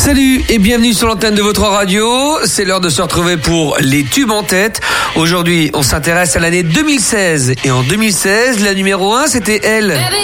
Salut et bienvenue sur l'antenne de votre radio. C'est l'heure de se retrouver pour les tubes en tête. Aujourd'hui, on s'intéresse à l'année 2016. Et en 2016, la numéro 1, c'était elle.